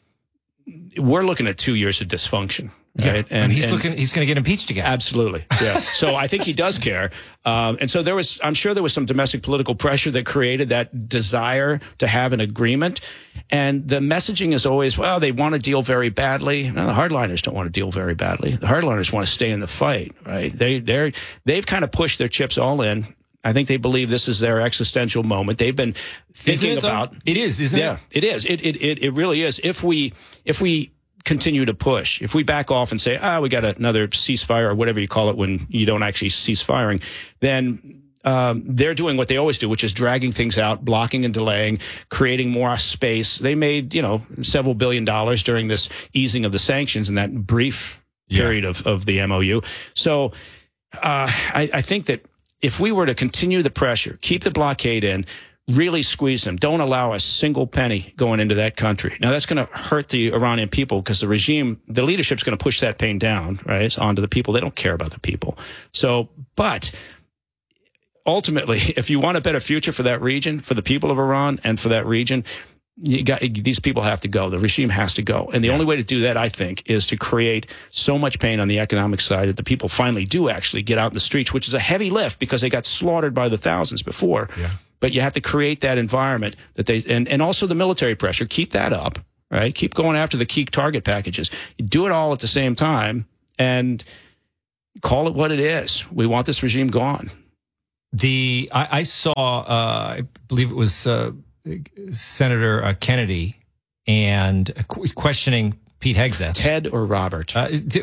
we're looking at 2 years of dysfunction. Right. And he's going to get impeached again. Absolutely. Yeah. So I think he does care. And so I'm sure there was some domestic political pressure that created that desire to have an agreement. And the messaging is always, well, they want to deal very badly. No, the hardliners don't want to deal very badly. The hardliners want to stay in the fight, right? They've kind of pushed their chips all in. I think they believe this is their existential moment. They've been thinking about it. Isn't it? Yeah, it is. It really is. If we continue to push, if we back off and say, we got another ceasefire or whatever you call it when you don't actually cease firing, then they're doing what they always do, which is dragging things out, blocking and delaying, creating more space. They made, several $1 billion during this easing of the sanctions in that brief period of the MOU. So I think that if we were to continue the pressure, keep the blockade in, really squeeze them. Don't allow a single penny going into that country. Now, that's going to hurt the Iranian people because the regime, the leadership's going to push that pain down, right? It's onto the people. They don't care about the people. So, but ultimately, if you want a better future for that region, for the people of Iran and for that region, these people have to go. The regime has to go. And the only way to do that, I think, is to create so much pain on the economic side that the people finally do actually get out in the streets, which is a heavy lift because they got slaughtered by the thousands before. Yeah. But you have to create that environment that they, and also the military pressure, keep that up, right? Keep going after the key target packages. You do it all at the same time and call it what it is. We want this regime gone. I saw, I believe it was Senator Kennedy and questioning Pete Hegseth. Ted or Robert?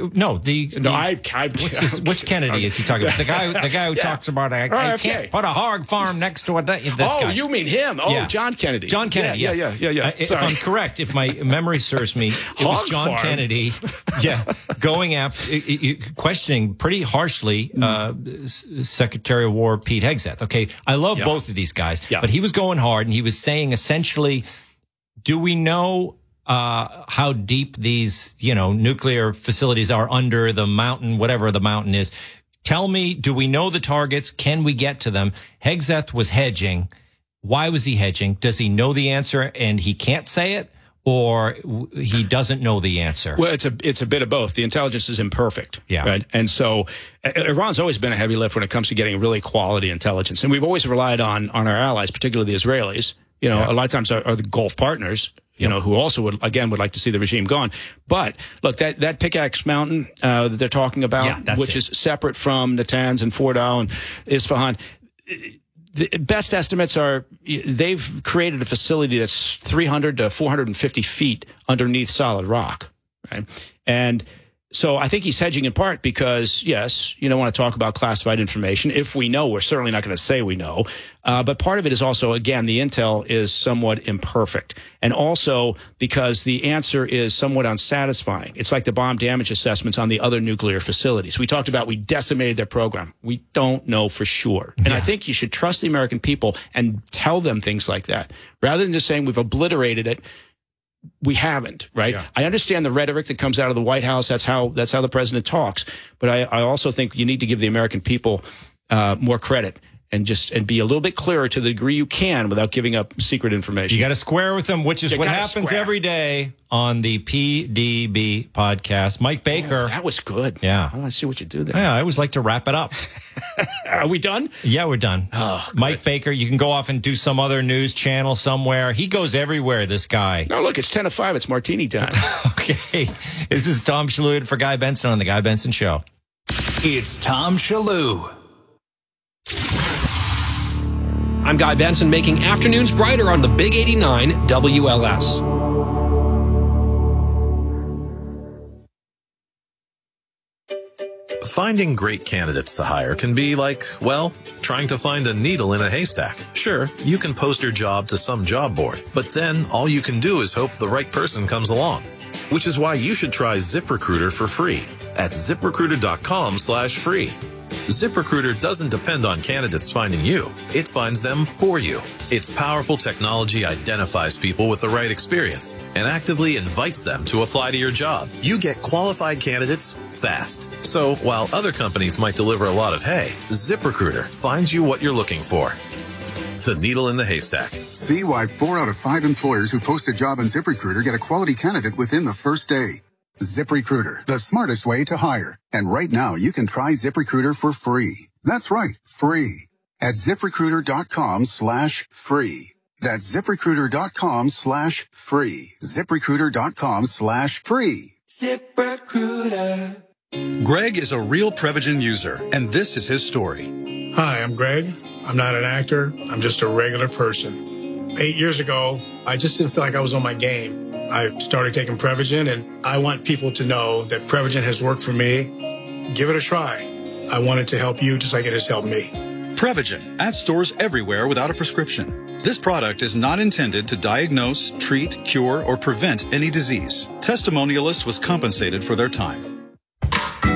Which Kennedy is he talking about? The guy who talks about I can't put a hog farm next to this guy. You mean him? Oh, yeah. John Kennedy. John Kennedy. Yeah, yes. Yeah. If I'm correct, if my memory serves me, it was John Kennedy. Yeah, going after questioning pretty harshly Secretary of War Pete Hegseth. Okay, I love both of these guys, but he was going hard and he was saying essentially, do we know how deep these, nuclear facilities are under the mountain, whatever the mountain is? Tell me, do we know the targets? Can we get to them? Hegseth was hedging. Why was he hedging? Does he know the answer and he can't say it? Or he doesn't know the answer? Well, it's a bit of both. The intelligence is imperfect. Yeah. Right? And so Iran's always been a heavy lift when it comes to getting really quality intelligence. And we've always relied on our allies, particularly the Israelis. A lot of times are the Gulf partners, who also would like to see the regime gone. But look, that Pickaxe Mountain that they're talking about, which is separate from Natanz and Fordow and Isfahan, the best estimates are they've created a facility that's 300 to 450 feet underneath solid rock, right? And so I think he's hedging in part because, yes, you don't want to talk about classified information. If we know, we're certainly not going to say we know. But part of it is also, again, the intel is somewhat imperfect. And also because the answer is somewhat unsatisfying. It's like the bomb damage assessments on the other nuclear facilities. We talked about we decimated their program. We don't know for sure. And I think you should trust the American people and tell them things like that. Rather than just saying we've obliterated it. We haven't, right? Yeah. I understand the rhetoric that comes out of the White House. That's how the president talks. But I also think you need to give the American people more credit and be a little bit clearer to the degree you can without giving up secret information. You got to square with them, which is what happens every day on the PDB podcast. Mike Baker. Oh, that was good. Yeah. I see what you do there. Yeah, I always like to wrap it up. Are we done? Yeah, we're done. Oh, Mike Baker, you can go off and do some other news channel somewhere. He goes everywhere, this guy. No, look, it's 10 to 5. It's martini time. Okay. This is Tom Shalhoub for Guy Benson on The Guy Benson Show. It's Tom Shalhoub. I'm Guy Benson, making afternoons brighter on the Big 89 WLS. Finding great candidates to hire can be like, well, trying to find a needle in a haystack. Sure, you can post your job to some job board, but then all you can do is hope the right person comes along. Which is why you should try ZipRecruiter for free at ZipRecruiter.com/free. ZipRecruiter doesn't depend on candidates finding you. It finds them for you. Its powerful technology identifies people with the right experience and actively invites them to apply to your job. You get qualified candidates fast. So while other companies might deliver a lot of hay, ZipRecruiter finds you what you're looking for. The needle in the haystack. See why 4 out of 5 employers who post a job on ZipRecruiter get a quality candidate within the first day. ZipRecruiter, the smartest way to hire. And right now, you can try ZipRecruiter for free. That's right, free. At ZipRecruiter.com/free. That's ZipRecruiter.com/free. ZipRecruiter.com/free. ZipRecruiter. Greg is a real Prevagen user, and this is his story. Hi, I'm Greg. I'm not an actor. I'm just a regular person. 8 years ago, I just didn't feel like I was on my game. I started taking Prevagen, and I want people to know that Prevagen has worked for me. Give it a try. I want it to help you just like it has helped me. Prevagen, at stores everywhere without a prescription. This product is not intended to diagnose, treat, cure, or prevent any disease. Testimonialist was compensated for their time.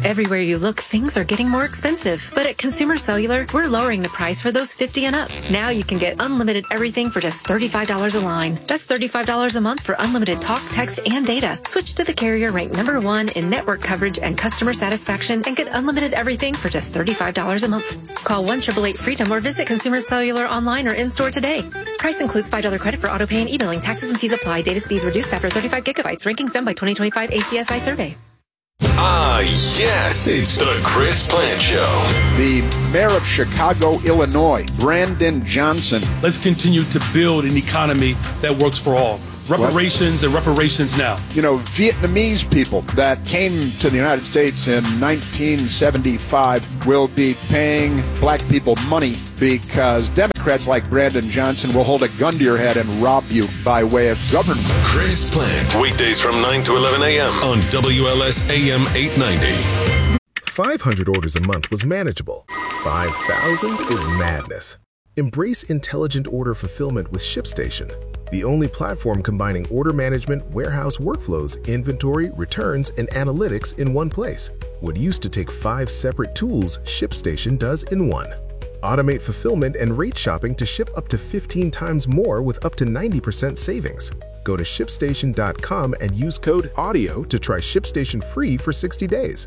Everywhere you look, things are getting more expensive. But at Consumer Cellular, we're lowering the price for those 50 and up. Now you can get unlimited everything for just $35 a line. That's $35 a month for unlimited talk, text, and data. Switch to the carrier ranked #1 in network coverage and customer satisfaction and get unlimited everything for just $35 a month. Call 1-888-FREEDOM or visit Consumer Cellular online or in-store today. Price includes $5 credit for auto pay and e-billing. Taxes and fees apply. Data speeds reduced after 35 gigabytes. Rankings done by 2025 ACSI survey. Ah, yes, it's the Chris Plant Show. The mayor of Chicago, Illinois, Brandon Johnson. Let's continue to build an economy that works for all. Reparations and reparations now. You know, Vietnamese people that came to the United States in 1975 will be paying black people money because Democrats like Brandon Johnson will hold a gun to your head and rob you by way of government. Chris Plant, weekdays from 9 to 11 a.m. on WLS AM 890. 500 orders a month was manageable. 5,000 is madness. Embrace intelligent order fulfillment with ShipStation, the only platform combining order management, warehouse workflows, inventory, returns, and analytics in one place. What used to take 5 separate tools, ShipStation does in one. Automate fulfillment and rate shopping to ship up to 15 times more with up to 90% savings. Go to ShipStation.com and use code AUDIO to try ShipStation free for 60 days.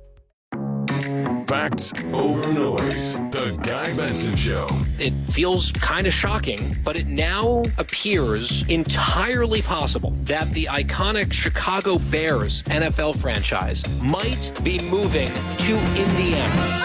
Facts over noise. The Guy Benson Show. It feels kind of shocking, but it now appears entirely possible that the iconic Chicago Bears NFL franchise might be moving to Indiana.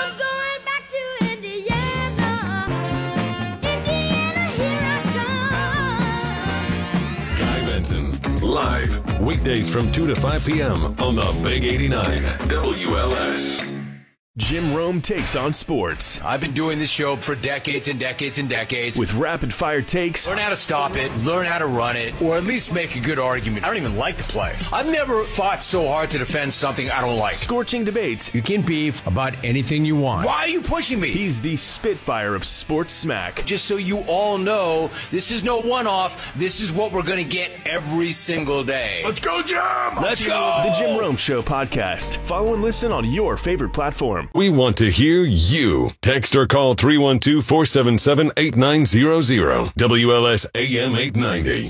Live, weekdays from 2 to 5 p.m. on the Big 89 WLS. Jim Rome takes on sports. I've been doing this show for decades and decades and decades. With rapid-fire takes. Learn how to stop it, learn how to run it, or at least make a good argument. I don't even like the play. I've never fought so hard to defend something I don't like. Scorching debates. You can beef about anything you want. Why are you pushing me? He's the Spitfire of sports smack. Just so you all know, this is no one-off. This is what we're going to get every single day. Let's go, Jim! Let's go! The Jim Rome Show podcast. Follow and listen on your favorite platform. We want to hear you. Text or call 312-477-8900. WLS AM 890.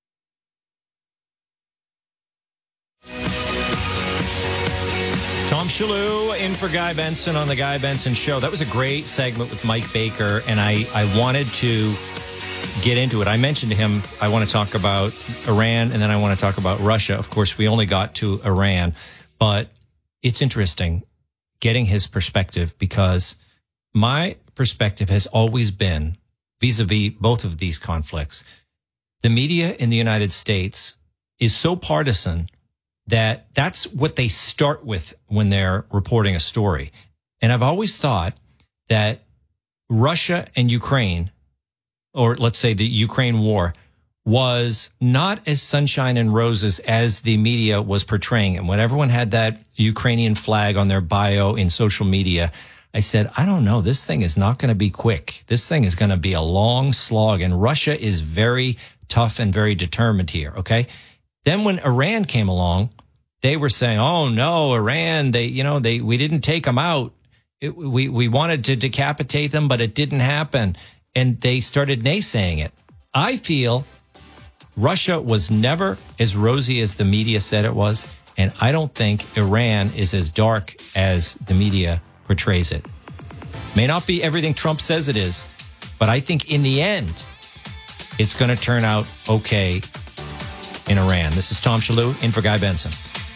Tom Shalhoub in for Guy Benson on the Guy Benson Show. That was a great segment with Mike Baker, and I wanted to get into it. I mentioned to him I want to talk about Iran, and then I want to talk about Russia. Of course, we only got to Iran, but it's interesting getting his perspective, because my perspective has always been vis-a-vis both of these conflicts. The media in the United States is so partisan that that's what they start with when they're reporting a story. And I've always thought that Russia and Ukraine, or let's say the Ukraine war, was not as sunshine and roses as the media was portraying it. When everyone had that Ukrainian flag on their bio in social media, I said, I don't know, this thing is not going to be quick. This thing is going to be a long slog, and Russia is very tough and very determined here, okay? Then when Iran came along, they were saying, oh no, Iran, we didn't take them out. We wanted to decapitate them, but it didn't happen. And they started naysaying it. I feel Russia was never as rosy as the media said it was, and I don't think Iran is as dark as the media portrays it. May not be everything Trump says it is, but I think in the end, it's going to turn out okay in Iran. This is Tom Shalhoub in for Guy Benson.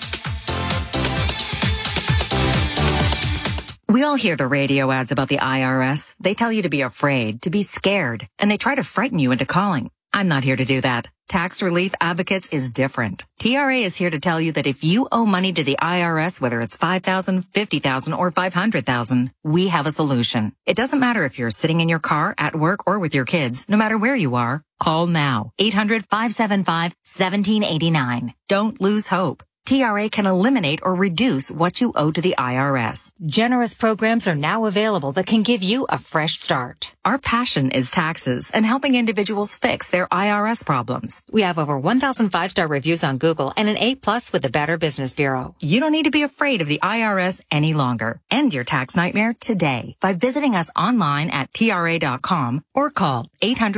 We all hear the radio ads about the IRS. They tell you to be afraid, to be scared, and they try to frighten you into calling. I'm not here to do that. Tax Relief Advocates is different. TRA is here to tell you that if you owe money to the IRS, whether it's $5,000, $50,000, or $500,000, we have a solution. It doesn't matter if you're sitting in your car, at work, or with your kids. No matter where you are, call now. 800-575-1789. Don't lose hope. TRA can eliminate or reduce what you owe to the IRS. Generous programs are now available that can give you a fresh start. Our passion is taxes and helping individuals fix their IRS problems. We have over 1,000 5-star reviews on Google and an A+ with the Better Business Bureau. You don't need to be afraid of the IRS any longer. End your tax nightmare today by visiting us online at TRA.com or call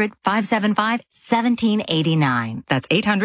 800-575-1789. That's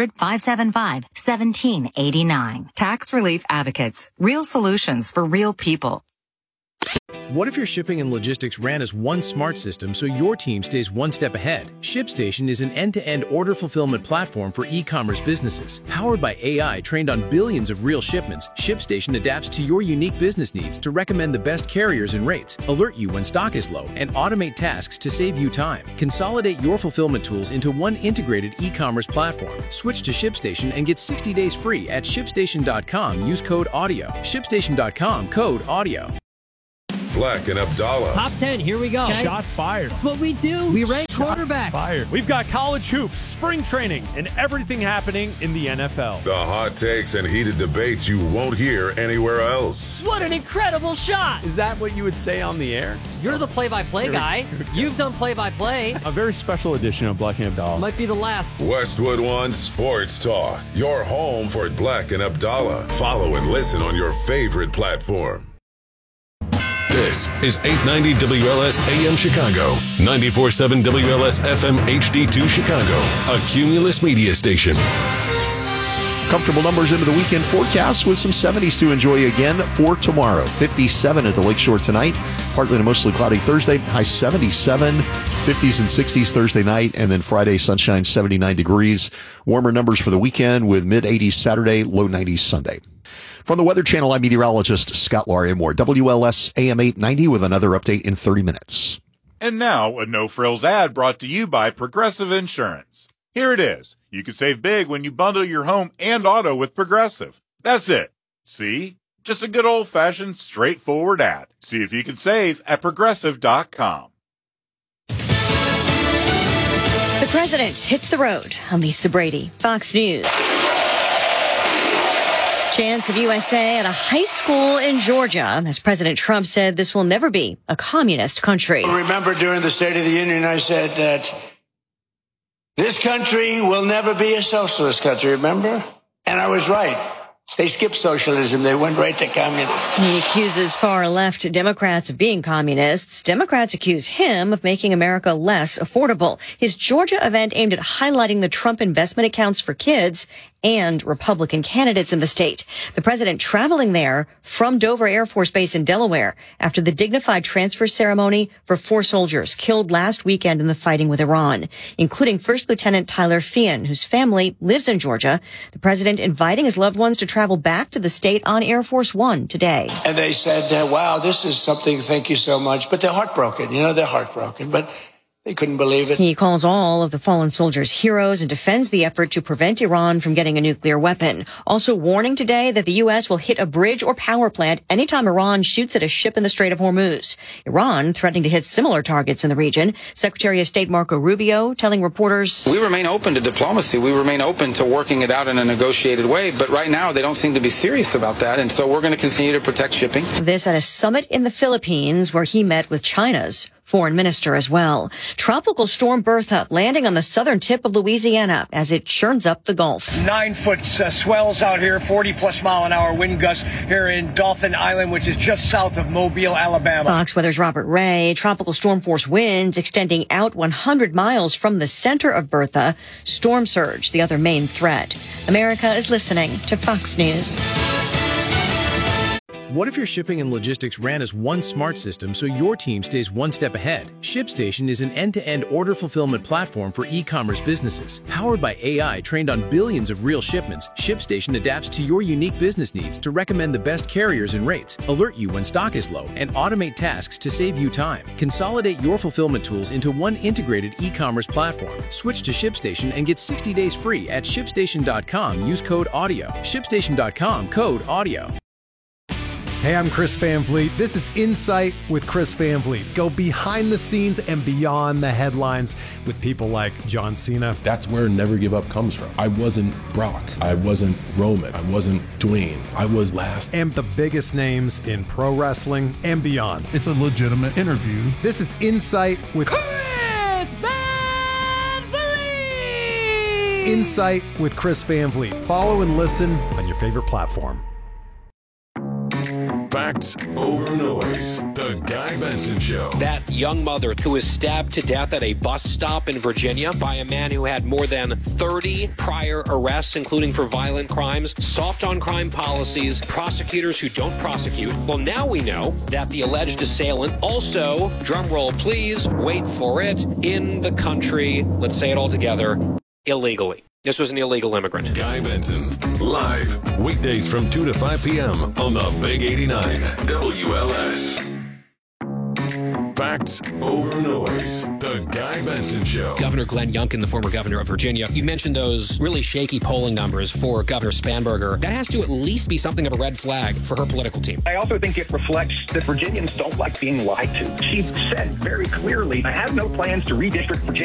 800-575-1789. Tax Relief Advocates. Real solutions for real people. What if your shipping and logistics ran as one smart system so your team stays one step ahead? ShipStation is an end-to-end order fulfillment platform for e-commerce businesses. Powered by AI trained on billions of real shipments, ShipStation adapts to your unique business needs to recommend the best carriers and rates, alert you when stock is low, and automate tasks to save you time. Consolidate your fulfillment tools into one integrated e-commerce platform. Switch to ShipStation and get 60 days free at ShipStation.com. Use code AUDIO. ShipStation.com, code AUDIO. Black and Abdallah. Top 10, here we go. Okay. Shots fired. That's what we do. We rank quarterbacks. Fired. We've got college hoops, spring training, and everything happening in the NFL. The hot takes and heated debates you won't hear anywhere else. What an incredible shot. Is that what you would say on the air? You're the play-by-play guy. You've done play-by-play. A very special edition of Black and Abdallah. Might be the last. Westwood One Sports Talk. Your home for Black and Abdallah. Follow and listen on your favorite platform. This is 890 WLS AM Chicago, 94.7 WLS FM HD2 Chicago, a Cumulus media station. Comfortable numbers into the weekend forecast with some 70s to enjoy again for tomorrow. 57 at the Lakeshore tonight, partly to mostly cloudy Thursday, high 77, 50s and 60s Thursday night, and then Friday sunshine, 79 degrees. Warmer numbers for the weekend with mid-80s Saturday, low 90s Sunday. From the Weather Channel, I'm meteorologist Scott Larimore. WLS AM 890 with another update in 30 minutes. And now, a no-frills ad brought to you by Progressive Insurance. Here it is. You can save big when you bundle your home and auto with Progressive. That's it. See? Just a good old-fashioned, straightforward ad. See if you can save at Progressive.com. The president hits the road. I'm Lisa Brady, Fox News. Chants of USA at a high school in Georgia, as President Trump said this will never be a communist country. Remember during the State of the Union, I said that this country will never be a socialist country, remember? And I was right. They skipped socialism. They went right to communism. He accuses far-left Democrats of being communists. Democrats accuse him of making America less affordable. His Georgia event aimed at highlighting the Trump investment accounts for kids and Republican candidates in the state. The president traveling there from Dover Air Force Base in Delaware after the dignified transfer ceremony for 4 soldiers killed last weekend in the fighting with Iran, including First Lieutenant Tyler Feehan, whose family lives in Georgia. The president inviting his loved ones to travel back to the state on Air Force One today. And they said, wow, this is something, thank you so much. But they're heartbroken. You know, they're heartbroken. But they couldn't believe it. He calls all of the fallen soldiers heroes and defends the effort to prevent Iran from getting a nuclear weapon. Also warning today that the U.S. will hit a bridge or power plant anytime Iran shoots at a ship in the Strait of Hormuz. Iran threatening to hit similar targets in the region. Secretary of State Marco Rubio telling reporters, "We remain open to diplomacy. We remain open to working it out in a negotiated way. But right now, they don't seem to be serious about that. And so we're going to continue to protect shipping." This at a summit in the Philippines where he met with China's foreign minister as well. Tropical storm Bertha landing on the southern tip of Louisiana as it churns up the Gulf. 9-foot swells out here, 40-plus mile-an-hour wind gusts here in Dolphin Island, which is just south of Mobile, Alabama. Fox Weather's Robert Ray. Tropical storm force winds extending out 100 miles from the center of Bertha. Storm surge, the other main threat. America is listening to Fox News. What if your shipping and logistics ran as one smart system so your team stays one step ahead? ShipStation is an end-to-end order fulfillment platform for e-commerce businesses. Powered by AI trained on billions of real shipments, ShipStation adapts to your unique business needs to recommend the best carriers and rates, alert you when stock is low, and automate tasks to save you time. Consolidate your fulfillment tools into one integrated e-commerce platform. Switch to ShipStation and get 60 days free at ShipStation.com. Use code AUDIO. ShipStation.com, code AUDIO. Hey, I'm Chris Van Vliet. This is Insight with Chris Van Vliet. Go behind the scenes and beyond the headlines with people like John Cena. That's where Never Give Up comes from. I wasn't Brock. I wasn't Roman. I wasn't Dwayne. I was last. And the biggest names in pro wrestling and beyond. It's a legitimate interview. This is Insight with Insight with Chris Van Vliet. Follow and listen on your favorite platform. Facts over noise. The Guy Benson Show. That young mother who was stabbed to death at a bus stop in Virginia by a man who had more than 30 prior arrests, including for violent crimes, soft on crime policies, prosecutors who don't prosecute. Well, now we know that the alleged assailant also, drumroll please, wait for it, in the country, let's say it all together, illegally. This was an illegal immigrant. Guy Benson, live, weekdays from 2 to 5 p.m. on the Big 89 WLS. Facts over noise. The Guy Benson Show. Governor Glenn Youngkin, the former governor of Virginia, you mentioned those really shaky polling numbers for Governor Spanberger. That has to at least be something of a red flag for her political team. I also think it reflects that Virginians don't like being lied to. She said very clearly, I have no plans to redistrict Virginia.